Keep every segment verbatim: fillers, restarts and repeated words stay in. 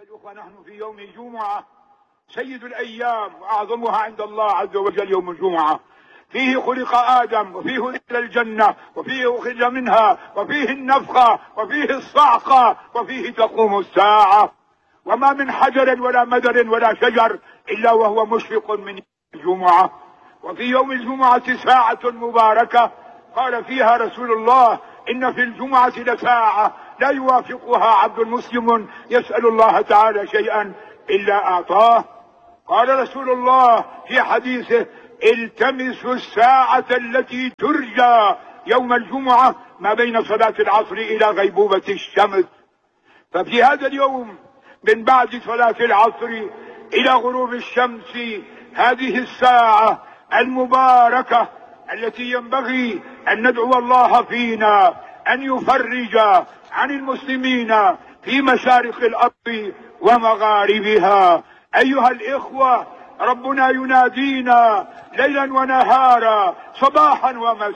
الأخوة، نحن في يوم الجمعة سيد الأيام وأعظمها عند الله عز وجل يوم الجمعة. فيه خلق آدم، وفيه دخل الجنة، وفيه أخرج منها، وفيه النفخة، وفيه الصعقة، وفيه تقوم الساعة. وما من حجر ولا مدر ولا شجر إلا وهو مشفق من الجمعة. وفي يوم الجمعة ساعة مباركة قال فيها رسول الله: إن في الجمعة لساعة لا يوافقها عبد مسلم يسأل الله تعالى شيئا إلا أعطاه. قال رسول الله في حديثه: التمسوا الساعة التي ترجى يوم الجمعة ما بين صلاة العصر إلى غيبوبة الشمس. ففي هذا اليوم من بعد صلاة العصر إلى غروب الشمس هذه الساعة المباركة التي ينبغي أن ندعو الله فينا أن يفرج عن المسلمين في مشارق الأرض ومغاربها. أيها الإخوة، ربنا ينادينا ليلا ونهارا صباحا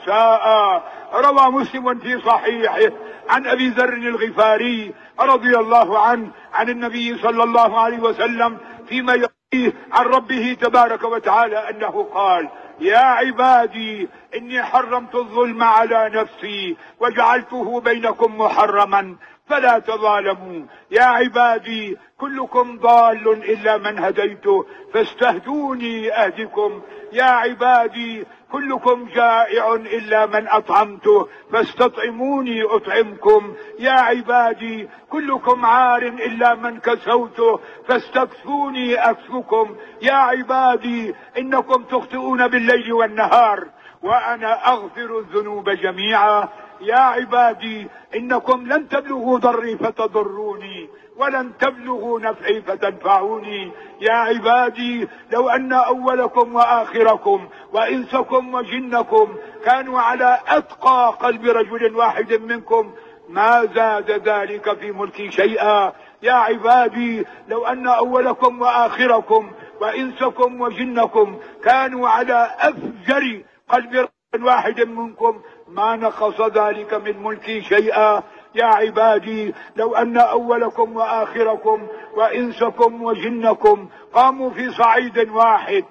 ومساء. روى مسلم في صحيحه عن أبي ذر الغفاري رضي الله عنه عن النبي صلى الله عليه وسلم فيما يرويه عن ربه تبارك وتعالى أنه قال: يا عبادي إني حرمت الظلم على نفسي وجعلته بينكم محرما فلا تظالموا. يا عبادي كلكم ضال إلا من هديته فاستهدوني أهدكم. يا عبادي كلكم جائع إلا من أطعمته فاستطعموني أطعمكم. يا عبادي كلكم عار إلا من كسوته فاستكسوني أكسكم. يا عبادي إنكم تخطئون بالليل والنهار وأنا أغفر الذنوب جميعا. يا عبادي إنكم لن تبلغوا ضري فتضروني ولن تبلغوا نفعي فتنفعوني. يا عبادي لو أن أولكم وآخركم وإنسكم وجنكم كانوا على أتقى قلب رجل واحد منكم ما زاد ذلك في ملكي شيئا. يا عبادي لو أن أولكم وآخركم وإنسكم وجنكم كانوا على أفجر قلب رجل واحد منكم ما نقص ذلك من ملكي شيئا. يا عبادي لو أن أولكم وآخركم وإنسكم وجنكم قاموا في صعيد واحد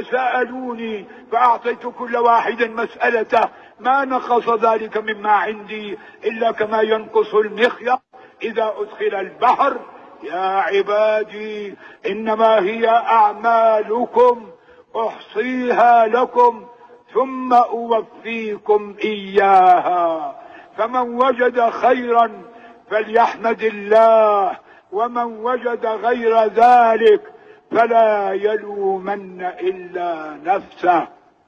فسألوني فأعطيت كل واحد مسألته ما نقص ذلك مما عندي إلا كما ينقص المخيط إذا أدخل البحر. يا عبادي إنما هي أعمالكم أحصيها لكم ثم أوفيكم إياها. فمن وجد خيرا فليحمد الله ومن وجد غير ذلك فلا يلومن إلا نفسه.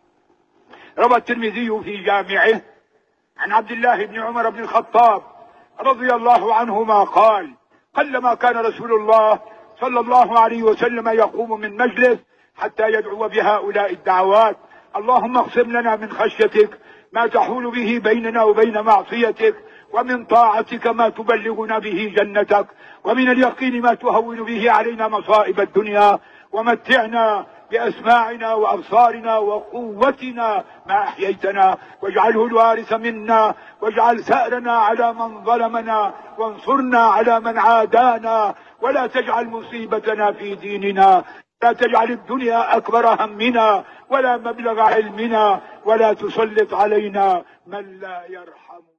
روى الترمذي في جامعه عن عبد الله بن عمر بن الخطاب رضي الله عنهما قال: قلما كان رسول الله صلى الله عليه وسلم يقوم من مجلس حتى يدعو بهؤلاء الدعوات: اللهم اقسم لنا من خشيتك ما تحول به بيننا وبين معصيتك، ومن طاعتك ما تبلغنا به جنتك، ومن اليقين ما تهون به علينا مصائب الدنيا، ومتعنا بأسماعنا وأبصارنا وقوتنا ما أحييتنا، واجعله الوارث منا، واجعل ثأرنا على من ظلمنا، وانصرنا على من عادانا، ولا تجعل مصيبتنا في ديننا، لا تجعل الدنيا أكبر همنا ولا مبلغ علمنا، ولا تسلط علينا من لا يرحم.